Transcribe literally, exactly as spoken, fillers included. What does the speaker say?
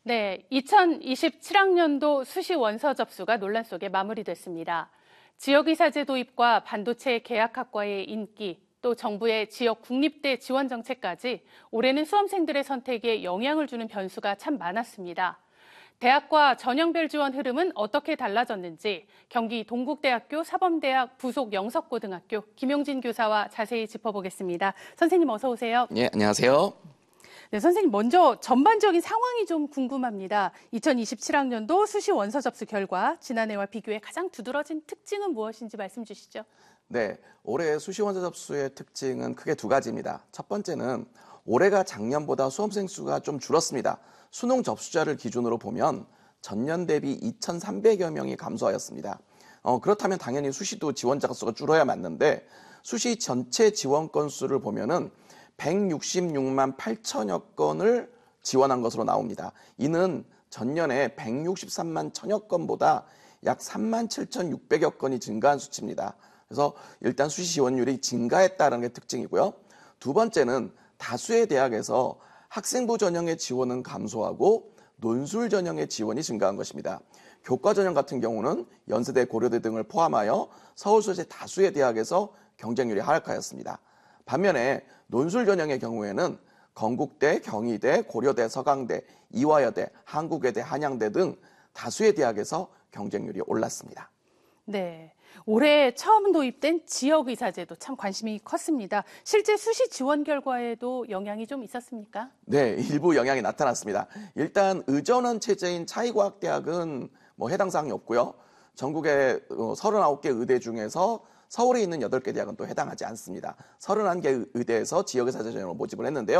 네, 이천이십칠 학년도 수시 원서 접수가 논란 속에 마무리됐습니다. 지역의사제 도입과 반도체 계약학과의 인기, 또 정부의 지역 국립대 지원 정책까지 올해는 수험생들의 선택에 영향을 주는 변수가 참 많았습니다. 대학과 전형별 지원 흐름은 어떻게 달라졌는지 경기 동국대학교 사범대학 부속 영석고등학교 김용진 교사와 자세히 짚어보겠습니다. 선생님 어서 오세요. 네, 안녕하세요. 네, 선생님 먼저 전반적인 상황이 좀 궁금합니다. 이천이십칠 학년도 수시 원서 접수 결과 지난해와 비교해 가장 두드러진 특징은 무엇인지 말씀 주시죠. 네, 올해 수시 원서 접수의 특징은 크게 두 가지입니다. 첫 번째는 올해가 작년보다 수험생 수가 좀 줄었습니다. 수능 접수자를 기준으로 보면 전년 대비 이천삼백여 명이 감소하였습니다. 어, 그렇다면 당연히 수시도 지원자 수가 줄어야 맞는데 수시 전체 지원 건수를 보면은 백육십육만 팔천여 건을 지원한 것으로 나옵니다. 이는 전년에 백육십삼만 천여 건보다 약 삼만 칠천육백여 건이 증가한 수치입니다. 그래서 일단 수시 지원율이 증가했다는 게 특징이고요. 두 번째는 다수의 대학에서 학생부 전형의 지원은 감소하고 논술 전형의 지원이 증가한 것입니다. 교과 전형 같은 경우는 연세대, 고려대 등을 포함하여 서울 소재 다수의 대학에서 경쟁률이 하락하였습니다. 반면에 논술 전형의 경우에는 건국대, 경희대, 고려대, 서강대, 이화여대, 한국외대, 한양대 등 다수의 대학에서 경쟁률이 올랐습니다. 네, 올해 처음 도입된 지역의사제도 참 관심이 컸습니다. 실제 수시 지원 결과에도 영향이 좀 있었습니까? 네, 일부 영향이 나타났습니다. 일단 의전원 체제인 차이과학대학은 뭐 해당 사항이 없고요. 전국의 서른아홉 개 의대 중에서 서울에 있는 여덟 개 대학은 또 해당하지 않습니다. 서른한 개 의대에서 지역의사제 전형으로 모집을 했는데요.